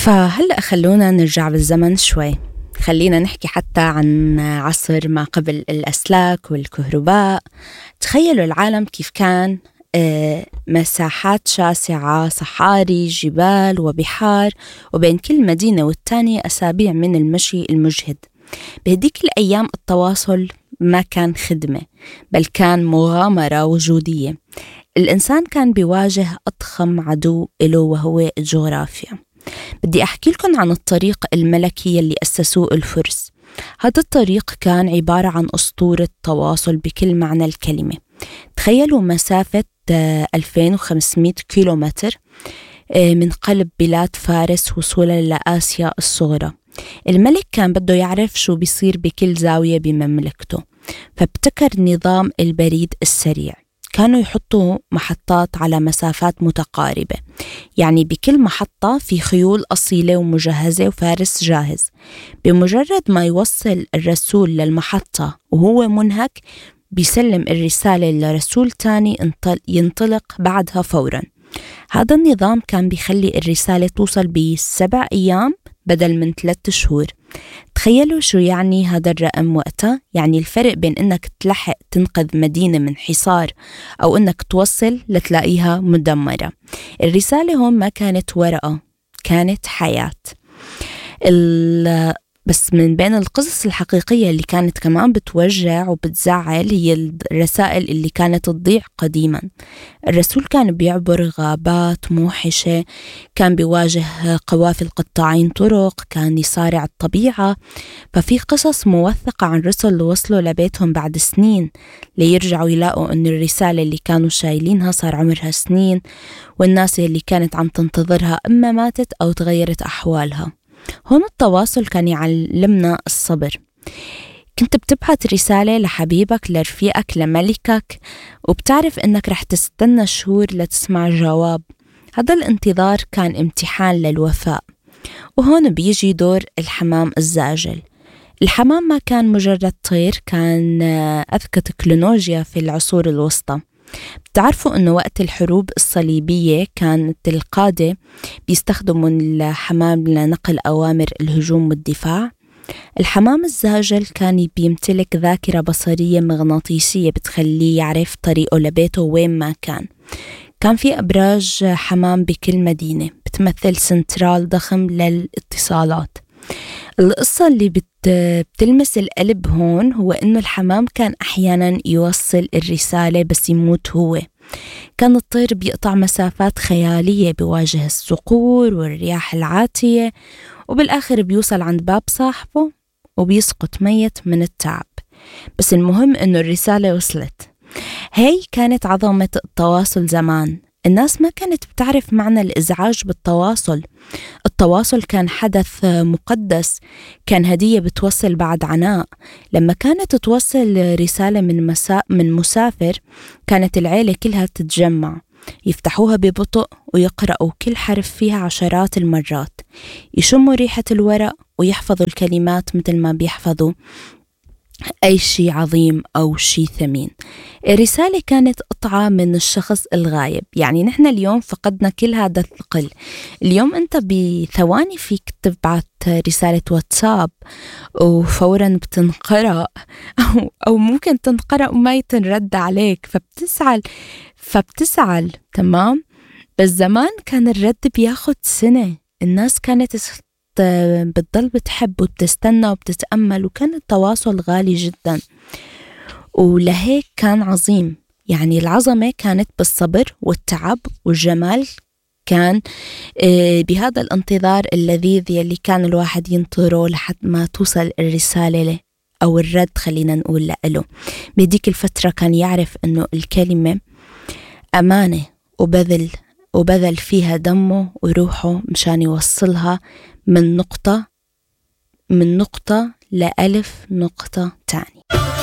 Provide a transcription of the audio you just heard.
فهلأ خلونا نرجع بالزمن شوي. خلينا نحكي حتى عن عصر ما قبل الأسلاك والكهرباء. تخيلوا العالم كيف كان، مساحات شاسعة، صحاري، جبال وبحار، وبين كل مدينة والتانية أسابيع من المشي المجهد. بهديك الأيام التواصل ما كان خدمة، بل كان مغامرة وجودية. الإنسان كان بيواجه أضخم عدو له وهو الجغرافيا. بدي أحكي لكم عن الطريق الملكي اللي أسسوه الفرس. هذا الطريق كان عبارة عن أسطورة تواصل بكل معنى الكلمة. تخيلوا مسافة 2500 كيلومتر من قلب بلاد فارس وصولا لآسيا الصغرى. الملك كان بده يعرف شو بيصير بكل زاوية بمملكته، فابتكر نظام البريد السريع. كانوا يحطوا محطات على مسافات متقاربة، يعني بكل محطة في خيول أصيلة ومجهزة وفارس جاهز. بمجرد ما يوصل الرسول للمحطة وهو منهك، بيسلم الرسالة لرسول تاني ينطلق بعدها فوراً. هذا النظام كان بيخلي الرسالة توصل ب7 أيام بدل من 3 شهور. تخيلوا شو يعني هذا الرقم وقتها. يعني الفرق بين إنك تلحق تنقذ مدينة من حصار أو إنك توصل لتلاقيها مدمرة. الرسالة هون ما كانت ورقة، كانت حياة. بس من بين القصص الحقيقية اللي كانت كمان بتوجع وبتزعل هي الرسائل اللي كانت تضيع قديما. الرسول كان بيعبر غابات موحشة، كان بيواجه قوافل قطاعين طرق، كان يصارع الطبيعة. ففي قصص موثقة عن رسل وصلوا لبيتهم بعد سنين ليرجعوا يلاقوا أن الرسالة اللي كانوا شايلينها صار عمرها سنين، والناس اللي كانت عم تنتظرها إما ماتت أو تغيرت أحوالها. هون التواصل كان يعلمنا الصبر. كنت بتبعت رسالة لحبيبك، لرفيقك، لملكك، وبتعرف إنك رح تستنى شهور لتسمع جواب. هذا الانتظار كان امتحان للوفاء. وهون بيجي دور الحمام الزاجل. الحمام ما كان مجرد طير، كان أذكى تكنولوجيا في العصور الوسطى. بتعرفوا أنه وقت الحروب الصليبية كانت القادة بيستخدموا الحمام لنقل أوامر الهجوم والدفاع. الحمام الزاجل كان بيمتلك ذاكرة بصرية مغناطيسية بتخليه يعرف طريقه لبيته وين ما كان. كان في أبراج حمام بكل مدينة بتمثل سنترال ضخم للاتصالات. القصة اللي بتلمس القلب هون هو إنه الحمام كان أحياناً يوصل الرسالة بس يموت هو. كان الطير بيقطع مسافات خيالية، بيواجه الصقور والرياح العاتية، وبالآخر بيوصل عند باب صاحبه وبيسقط ميت من التعب. بس المهم إنه الرسالة وصلت. هاي كانت عظمة التواصل زمان. الناس ما كانت بتعرف معنى الإزعاج بالتواصل. التواصل كان حدث مقدس، كان هدية بتوصل بعد عناء. لما كانت توصل رسالة من مسافر، كانت العيلة كلها تتجمع، يفتحوها ببطء ويقرأوا كل حرف فيها عشرات المرات، يشموا ريحة الورق ويحفظوا الكلمات مثل ما بيحفظوا أي شيء عظيم أو شيء ثمين. الرسالة كانت قطعة من الشخص الغايب. يعني نحن اليوم فقدنا كل هذا الثقل. اليوم أنت بثواني فيك تبعت رسالة واتساب وفورا بتنقرأ أو ممكن تنقرأ وما يترد عليك، فبتسعل تمام. بس زمان كان الرد بياخد سنة. الناس كانت بتضل بتحب وبتستنى وبتتأمل، وكان التواصل غالي جدا ولهيك كان عظيم. يعني العظمة كانت بالصبر والتعب، والجمال كان بهذا الانتظار اللذيذ يلي كان الواحد ينطره لحد ما توصل الرسالة له أو الرد، خلينا نقول له. بهديك الفترة كان يعرف أنه الكلمة أمانة، وبذل فيها دمه وروحه مشان يوصلها من نقطة ل1000 نقطة تاني.